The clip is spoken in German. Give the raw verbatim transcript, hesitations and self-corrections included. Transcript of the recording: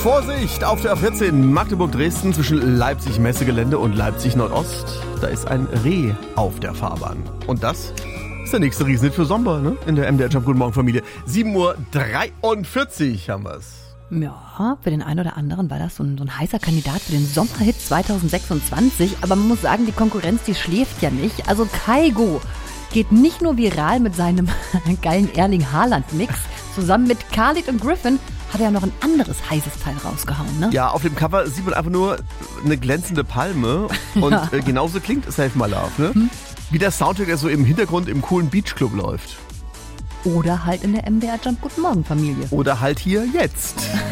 Vorsicht auf der A vierzehn Magdeburg-Dresden zwischen Leipzig-Messegelände und Leipzig-Nordost. Da ist ein Reh auf der Fahrbahn. Und das ist der nächste Riesenhit für Sommer, ne? In der M D R Jump. Guten Morgen, Familie. sieben Uhr dreiundvierzig haben wir's. Ja, für den einen oder anderen war das so ein, so ein heißer Kandidat für den Sommerhit zwanzig sechsundzwanzig. Aber man muss sagen, die Konkurrenz, die schläft ja nicht. Also Kaigo geht nicht nur viral mit seinem geilen Erling-Haaland-Mix. Zusammen mit Khalid und Griffin hat er ja noch ein anderes heißes Teil rausgehauen, ne? Ja, auf dem Cover sieht man einfach nur eine glänzende Palme. Und Ja. äh, genauso klingt Save My Love, ne? Hm. Wie der Soundtrack, der so im Hintergrund im coolen Beachclub läuft. Oder halt in der M D R Jump Guten Morgen Familie. Oder halt hier jetzt.